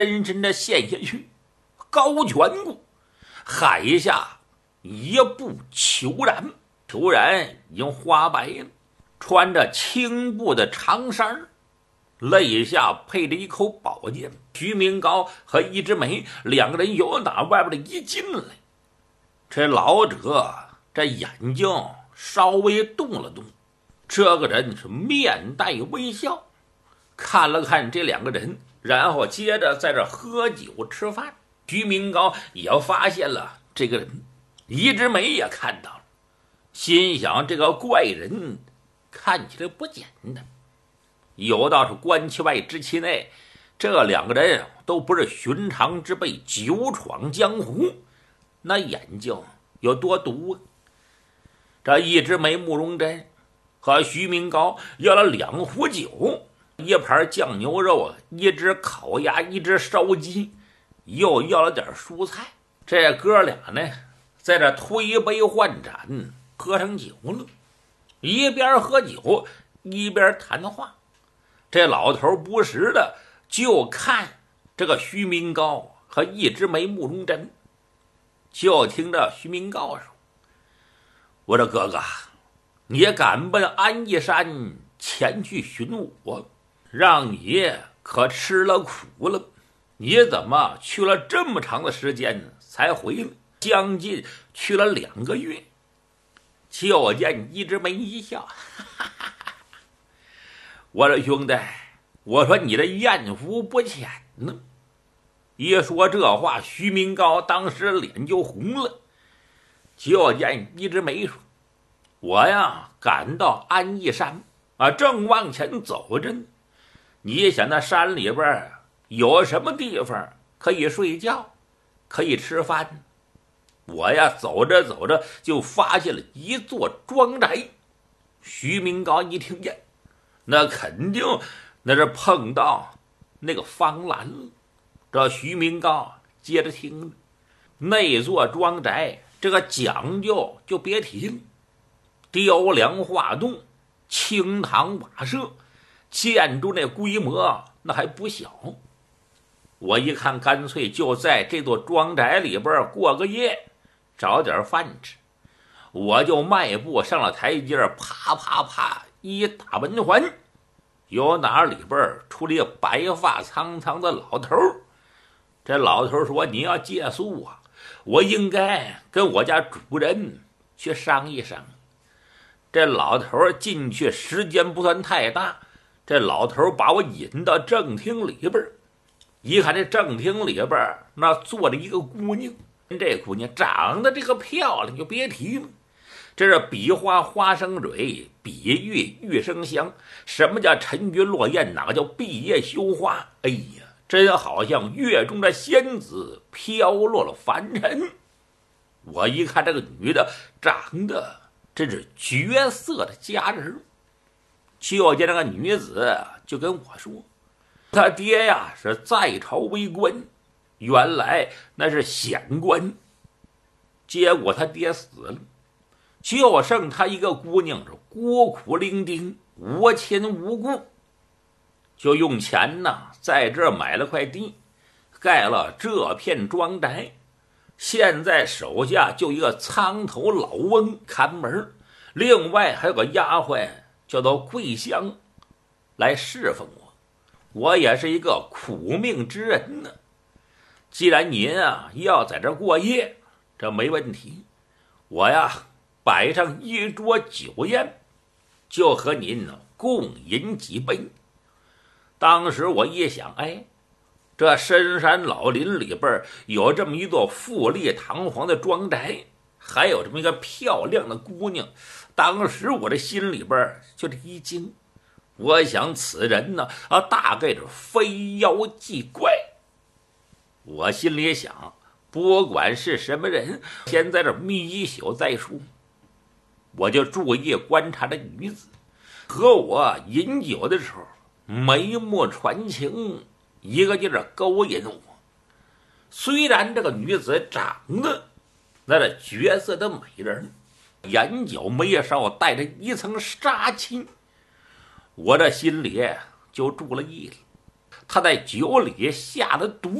深深的陷下去，高颧骨，海下一步虬髯，虬髯已经花白了，穿着青布的长衫，肋下配着一口宝剑。徐明高和一枝梅两个人由打外边的一进来，这老者这眼睛稍微动了动，这个人是面带微笑，看了看这两个人，然后接着在这喝酒吃饭。徐明高也发现了这个人，一枝梅也看到了，心想这个怪人看起来不简单，有道是观其外知其内，这两个人都不是寻常之辈，久闯江湖，那眼睛有多毒啊！这一枝梅、慕容真和徐明高要了2壶酒，一盘酱牛肉，一只烤鸭，一只烧鸡，又要了点蔬菜。这哥俩呢，在这推杯换盏，喝上酒了，一边喝酒一边谈话。这老头不时的就看这个徐明高和一枝梅、慕容真，就听着徐明高说：“我这哥哥，你敢奔安义山前去寻我，让你可吃了苦了。你怎么去了这么长的时间才回来？将近去了2个月。”就见一枝梅一笑：“我说兄弟，我说你的艳福不浅呢。”一说这话，徐明高当时脸就红了。就见一枝梅说：“我呀，赶到安义山啊，正往前走着呢。你想那山里边有什么地方可以睡觉，可以吃饭？我呀，走着走着就发现了一座庄宅。”徐明高一听见，那肯定那是碰到那个方兰了。这徐明高接着听，那座庄宅这个讲究就别提了，雕梁画栋，青堂瓦舍，建筑那规模那还不小。我一看，干脆就在这座庄宅里边过个夜，找点饭吃。我就迈步上了台阶，啪啪啪一打门环，有哪里边出了一个白发苍苍的老头。这老头说：“你要借宿啊，我应该跟我家主人去商议商议。”这老头进去时间不算太大，这老头把我引到正厅里边，一看这正厅里边那坐着一个姑娘，这姑娘长得这个漂亮就别提了，这是比花花生蕊，比喻玉生香。什么叫沉鱼落雁，哪个叫闭月羞花？哎呀，真好像月中的仙子飘落了凡尘。我一看这个女的长得真是绝色的佳人，就见这个女子就跟我说，他爹呀是在朝为官，原来那是显官，结果他爹死了，就剩他一个姑娘是孤苦伶仃，无亲无故，就用钱呢在这买了块地，盖了这片庄宅。现在手下就一个苍头老翁看门，另外还有个丫鬟叫做桂香来侍奉我。我也是一个苦命之人呢。既然您啊要在这过夜，这没问题，我呀摆上一桌酒宴，就和您共饮几杯。当时我一想，哎，这深山老林里边有这么一座富丽堂皇的庄宅，还有这么一个漂亮的姑娘，当时我这心里边就这一惊，我想此人呢大概是非妖即怪。我心里想，不管是什么人，先在这眯一宿再说。我就注意观察这女子，和我饮酒的时候眉目传情，一个劲儿勾引我。虽然这个女子长得那是绝色的美人，眼角眉梢带着一层杀气，我这心里就住了意了。 他在酒里下了毒。